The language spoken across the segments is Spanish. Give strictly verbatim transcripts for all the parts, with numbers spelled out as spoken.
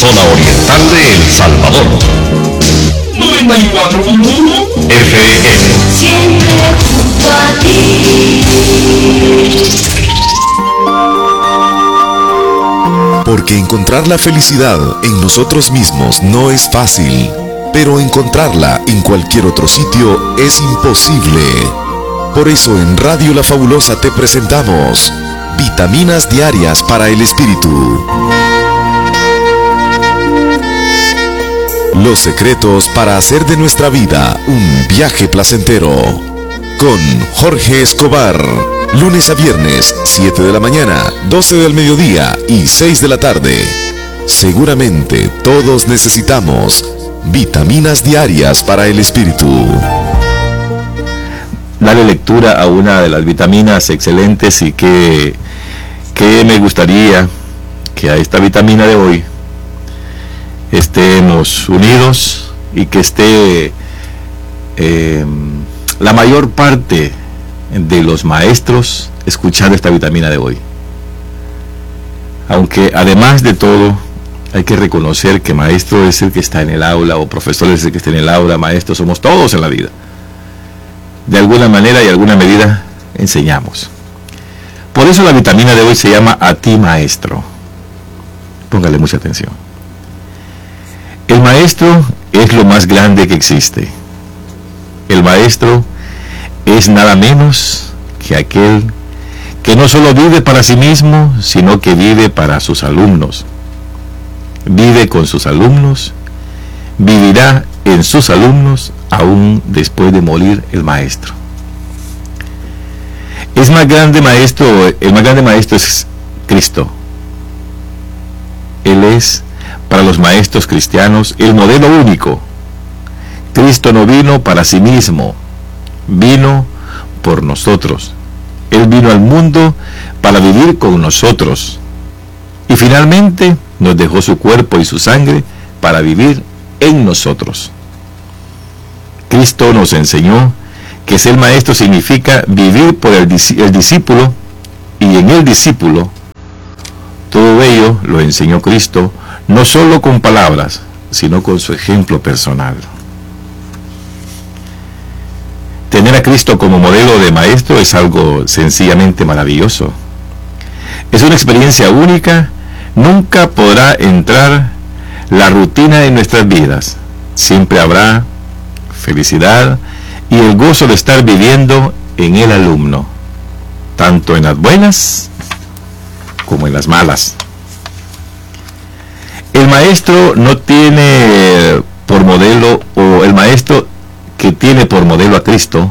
zona oriental de El Salvador. noventa y cuatro punto uno F M. Siempre junto a ti. Porque encontrar la felicidad en nosotros mismos no es fácil, pero encontrarla en cualquier otro sitio es imposible. Por eso en Radio La Fabulosa te presentamos Vitaminas Diarias para el Espíritu. Los secretos para hacer de nuestra vida un viaje placentero. Con Jorge Escobar. Lunes a viernes, siete de la mañana, doce del mediodía y seis de la tarde. Seguramente todos necesitamos vitaminas diarias para el espíritu. Darle lectura a una de las vitaminas excelentes y que, que me gustaría que a esta vitamina de hoy estemos unidos y que esté eh, la mayor parte de los maestros escuchando esta vitamina de hoy. Aunque además de todo hay que reconocer que maestro es el que está en el aula, o profesor es el que está en el aula, maestro somos todos en la vida. De alguna manera y alguna medida enseñamos. Por eso la vitamina de hoy se llama A ti maestro. Póngale mucha atención. El maestro es lo más grande que existe. El maestro es nada menos que aquel que no solo vive para sí mismo, sino que vive para sus alumnos. Vive con sus alumnos, vivirá en sus alumnos aún después de morir el maestro. Es más grande maestro, el más grande maestro es Cristo. Él es, para los maestros cristianos, el modelo único. Cristo no vino para sí mismo, vino por nosotros. Él vino al mundo para vivir con nosotros. Y finalmente nos dejó su cuerpo y su sangre para vivir en nosotros. Cristo nos enseñó que ser maestro significa vivir por el, el discípulo, y en el discípulo todo ello lo enseñó Cristo, no solo con palabras, sino con su ejemplo personal. Tener a Cristo como modelo de maestro es algo sencillamente maravilloso. Es una experiencia única. Nunca podrá entrar la rutina de nuestras vidas. Siempre habrá felicidad y el gozo de estar viviendo en el alumno, tanto en las buenas como en las malas. El maestro no tiene por modelo, o el maestro que tiene por modelo a Cristo,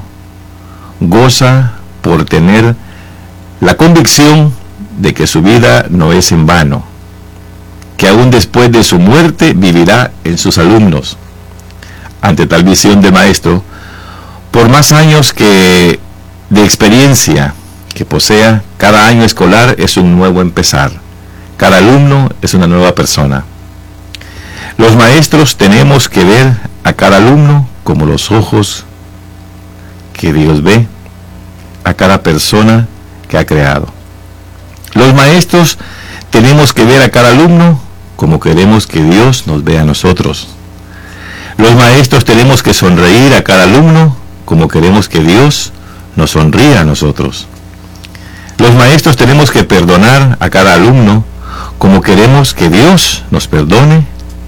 goza por tener la convicción de que su vida no es en vano, que aún después de su muerte vivirá en sus alumnos. Ante tal visión de maestro, por más años que de experiencia que posea, cada año escolar es un nuevo empezar. Cada alumno es una nueva persona. Los maestros tenemos que ver a cada alumno como los ojos que Dios ve a cada persona que ha creado. Los maestros tenemos que ver a cada alumno como queremos que Dios nos vea a nosotros. Los maestros tenemos que sonreír a cada alumno como queremos que Dios nos sonría a nosotros. Los maestros tenemos que perdonar a cada alumno como queremos que Dios nos perdone.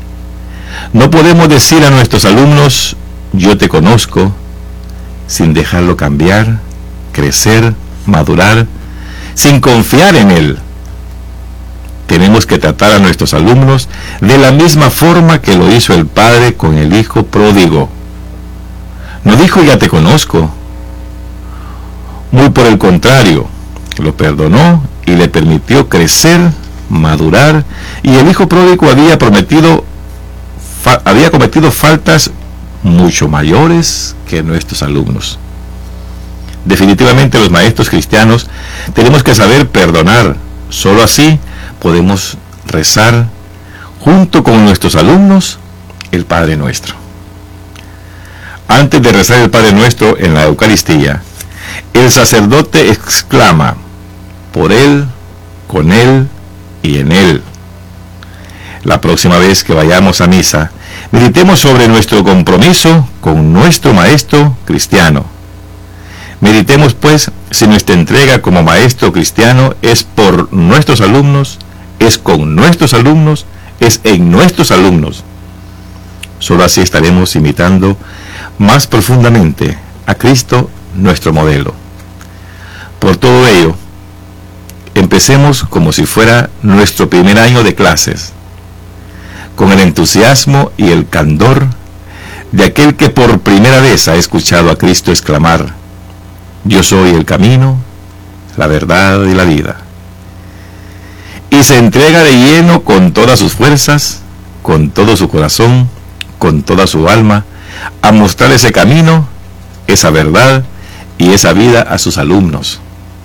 No podemos decir a nuestros alumnos, yo te conozco, sin dejarlo cambiar, crecer, madurar, sin confiar en él. Tenemos que tratar a nuestros alumnos de la misma forma que lo hizo el Padre con el Hijo pródigo. No dijo, ya te conozco. Muy por el contrario, lo perdonó y le permitió crecer, madurar, y el Hijo pródigo había prometido, fa- había cometido faltas mucho mayores que nuestros alumnos. Definitivamente los maestros cristianos tenemos que saber perdonar. Solo así podemos rezar junto con nuestros alumnos el Padre Nuestro. Antes de rezar el Padre Nuestro en la Eucaristía, el sacerdote exclama, por Él, con Él y en Él. la próxima vez que vayamos a misa, meditemos sobre nuestro compromiso con nuestro maestro cristiano. Meditemos pues si nuestra entrega como maestro cristiano es por nuestros alumnos, es con nuestros alumnos, es en nuestros alumnos. Solo así estaremos imitando más profundamente a Cristo, nuestro modelo. Por todo ello, empecemos como si fuera nuestro primer año de clases, con el entusiasmo y el candor de aquel que por primera vez ha escuchado a Cristo exclamar: yo soy el camino, la verdad y la vida. Y se entrega de lleno con todas sus fuerzas, con todo su corazón, con toda su alma, a mostrar ese camino, esa verdad y esa vida a sus alumnos.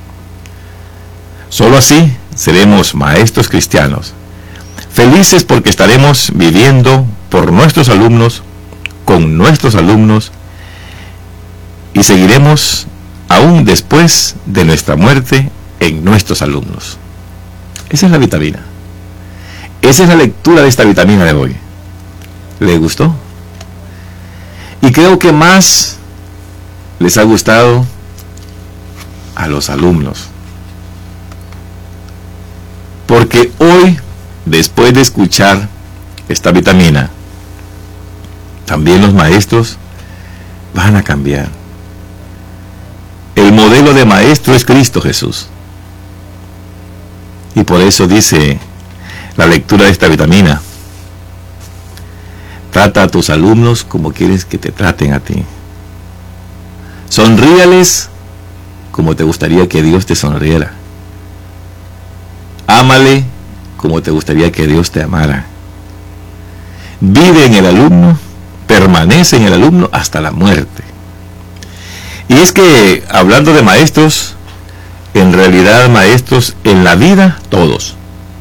Solo así seremos maestros cristianos, felices porque estaremos viviendo por nuestros alumnos, con nuestros alumnos, y seguiremos aún después de nuestra muerte en nuestros alumnos. Esa es la vitamina. Esa es la lectura de esta vitamina de hoy. ¿Le gustó? Y creo que más les ha gustado a los alumnos. Porque hoy, después de escuchar esta vitamina, también los maestros van a cambiar. El modelo de maestro es Cristo Jesús. Y por eso dice la lectura de esta vitamina: trata a tus alumnos como quieres que te traten a ti. Sonríales como te gustaría que Dios te sonriera. Ámale como te gustaría que Dios te amara. Vive en el alumno, permanece en el alumno hasta la muerte. Y es que, hablando de maestros, en realidad maestros en la vida, todos.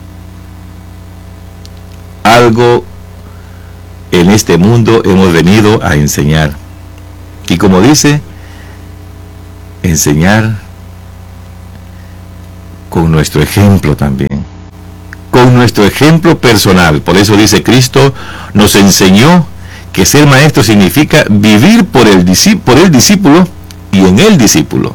Algo en este mundo hemos venido a enseñar. Y como dice, enseñar con nuestro ejemplo también. Con nuestro ejemplo personal. Por eso dice Cristo, nos enseñó que ser maestro significa vivir por el, por el discípulo y en el discípulo.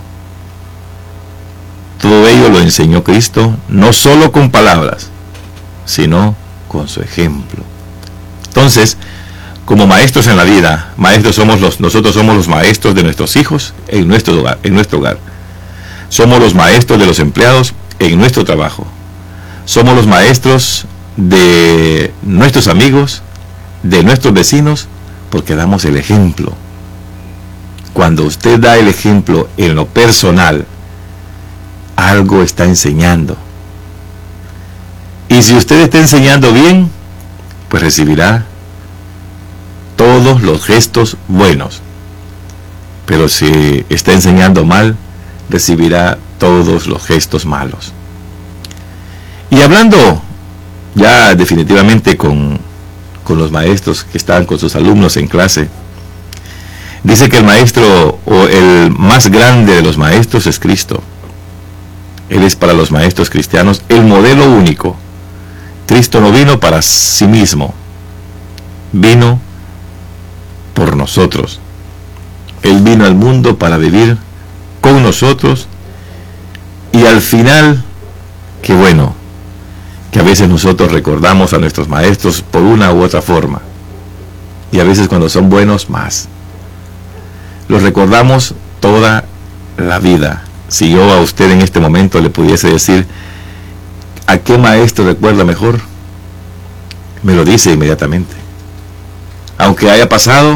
Todo ello lo enseñó Cristo, no solo con palabras, sino con su ejemplo. Entonces, como maestros en la vida, maestros somos los, nosotros somos los maestros de nuestros hijos en nuestro hogar, en nuestro hogar. Somos los maestros de los empleados en nuestro trabajo. Somos los maestros de nuestros amigos, de nuestros vecinos, porque damos el ejemplo. Cuando usted da el ejemplo en lo personal, algo está enseñando. Y si usted está enseñando bien, pues recibirá todos los gestos buenos. Pero si está enseñando mal, recibirá todos los gestos malos. Y hablando ya definitivamente con, con los maestros que están con sus alumnos en clase, dice que el maestro o el más grande de los maestros es Cristo. Él es para los maestros cristianos el modelo único. Cristo no vino para sí mismo, vino por nosotros. Él vino al mundo para vivir con nosotros, y al final, qué bueno, que a veces nosotros recordamos a nuestros maestros por una u otra forma, y a veces cuando son buenos, más. Los recordamos toda la vida. Si yo a usted en este momento le pudiese decir a qué maestro recuerda mejor, me lo dice inmediatamente. Aunque haya pasado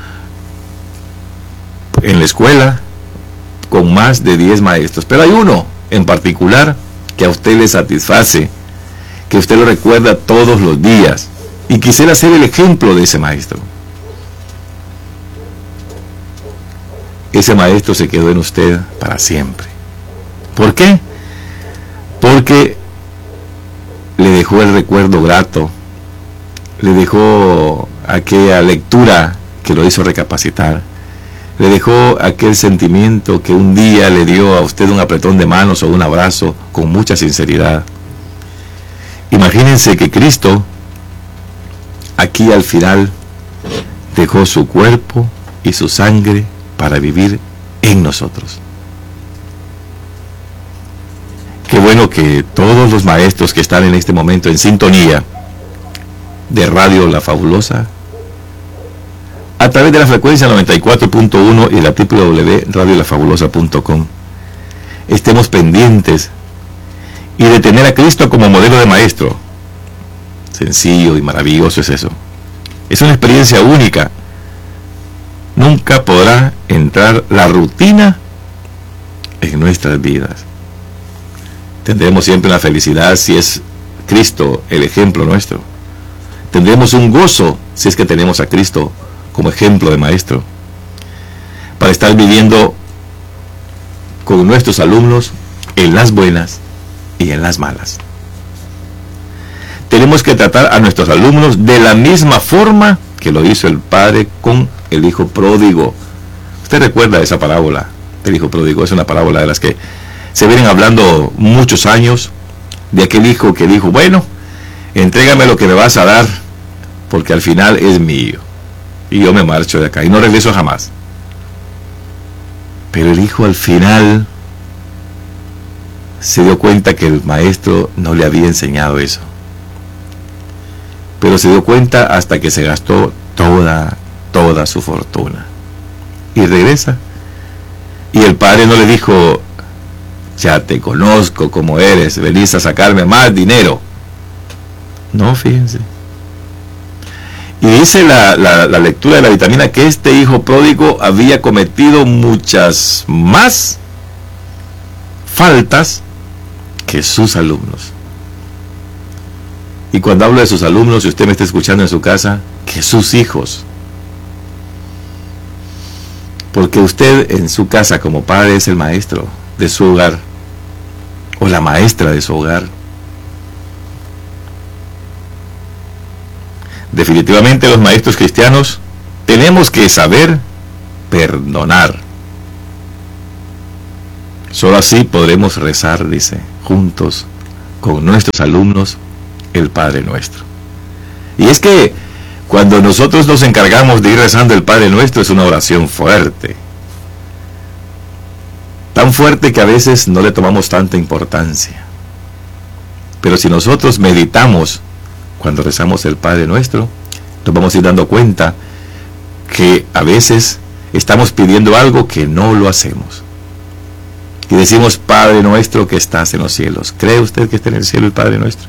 en la escuela con más de diez maestros, pero hay uno en particular que a usted le satisface, que usted lo recuerda todos los días, y quisiera ser el ejemplo de ese maestro. Ese maestro se quedó en usted para siempre. ¿Por qué? Porque le dejó el recuerdo grato, le dejó aquella lectura que lo hizo recapacitar, le dejó aquel sentimiento que un día le dio a usted un apretón de manos o un abrazo con mucha sinceridad. Imagínense que Cristo aquí al final dejó su cuerpo y su sangre para vivir en nosotros. Qué bueno que todos los maestros que están en este momento en sintonía de Radio La Fabulosa, a través de la frecuencia noventa y cuatro punto uno y la doble u doble u doble u punto radio la fabulosa punto com, estemos pendientes y de tener a Cristo como modelo de maestro. Sencillo y maravilloso es eso. Es una experiencia única. Nunca podrá entrar la rutina en nuestras vidas. Tendremos siempre la felicidad si es Cristo el ejemplo nuestro. Tendremos un gozo si es que tenemos a Cristo como ejemplo de maestro, para estar viviendo con nuestros alumnos en las buenas y en las malas. Tenemos que tratar a nuestros alumnos de la misma forma que lo hizo el padre con el hijo pródigo. Usted recuerda esa parábola del hijo pródigo. Es una parábola de las que se vienen hablando muchos años, de aquel hijo que dijo: bueno, entrégame lo que me vas a dar, porque al final es mío y yo me marcho de acá y no regreso jamás. Pero el hijo al final se dio cuenta que el maestro no le había enseñado eso, pero se dio cuenta hasta que se gastó toda, toda su fortuna y regresa, y el padre no le dijo: ya te conozco como eres, venís a sacarme más dinero. No, fíjense. Y dice la, la, la lectura de la vitamina que este hijo pródigo había cometido muchas más faltas que sus alumnos. Y cuando hablo de sus alumnos, si usted me está escuchando en su casa, que sus hijos. Porque usted en su casa como padre es el maestro de su hogar, o la maestra de su hogar. Definitivamente los maestros cristianos tenemos que saber perdonar. Solo así podremos rezar, dice, juntos con nuestros alumnos el Padre Nuestro. Y es que cuando nosotros nos encargamos de ir rezando el Padre Nuestro, es una oración fuerte. Tan fuerte que a veces no le tomamos tanta importancia. Pero si nosotros meditamos cuando rezamos el Padre Nuestro, nos vamos a ir dando cuenta que a veces estamos pidiendo algo que no lo hacemos. Y decimos: Padre Nuestro que estás en los cielos. ¿Cree usted que está en el cielo el Padre Nuestro?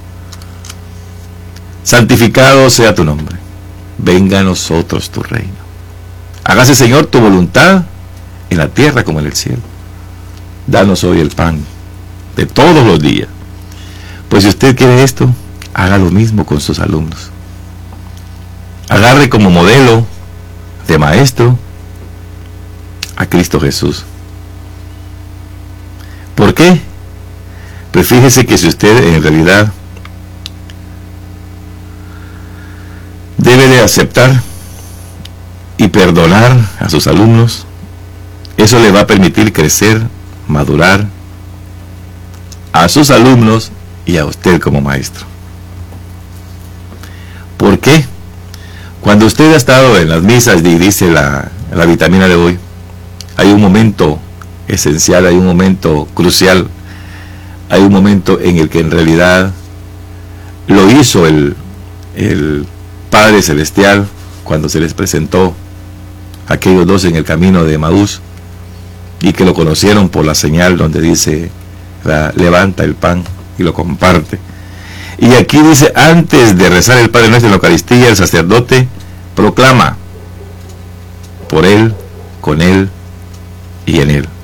Santificado sea tu nombre. Venga a nosotros tu reino. Hágase, Señor, tu voluntad en la tierra como en el cielo. Danos hoy el pan de todos los días. Pues si usted quiere esto, haga lo mismo con sus alumnos. Agarre como modelo de maestro a Cristo Jesús. ¿Por qué? Pues fíjese que si usted en realidad debe de aceptar y perdonar a sus alumnos, eso le va a permitir crecer, madurar a sus alumnos y a usted como maestro. ¿Por qué? Cuando usted ha estado en las misas y dice la, la vitamina de hoy, hay un momento esencial, hay un momento crucial, hay un momento en el que en realidad lo hizo el, el Padre Celestial cuando se les presentó a aquellos dos en el camino de Emaús y que lo conocieron por la señal donde dice: levanta el pan y lo comparte. Y aquí dice: antes de rezar el Padre Nuestro en la Eucaristía, el sacerdote proclama: por Él, con Él y en Él.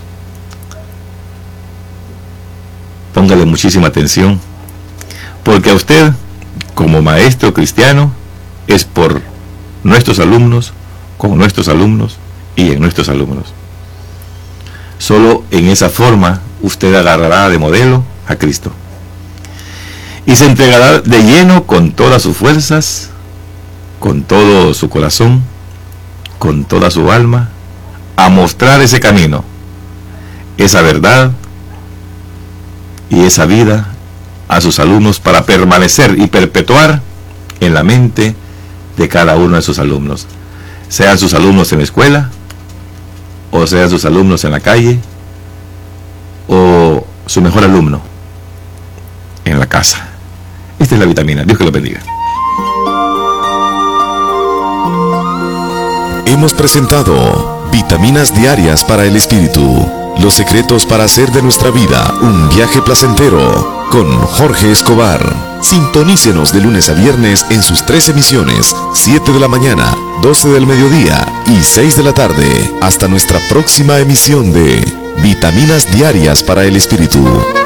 Póngale muchísima atención, porque a usted, como maestro cristiano, es por nuestros alumnos, con nuestros alumnos y en nuestros alumnos. Solo en esa forma usted agarrará de modelo a Cristo y se entregará de lleno con todas sus fuerzas, con todo su corazón, con toda su alma, a mostrar ese camino, esa verdad y esa vida a sus alumnos, para permanecer y perpetuar en la mente de cada uno de sus alumnos. Sean sus alumnos en la escuela, o sean sus alumnos en la calle, o su mejor alumno en la casa. Esta es la vitamina. Dios que lo bendiga. Hemos presentado Vitaminas Diarias para el Espíritu. Los secretos para hacer de nuestra vida un viaje placentero con Jorge Escobar. Sintonícenos de lunes a viernes en sus tres emisiones, siete de la mañana, doce del mediodía y seis de la tarde. Hasta nuestra próxima emisión de Vitaminas Diarias para el Espíritu.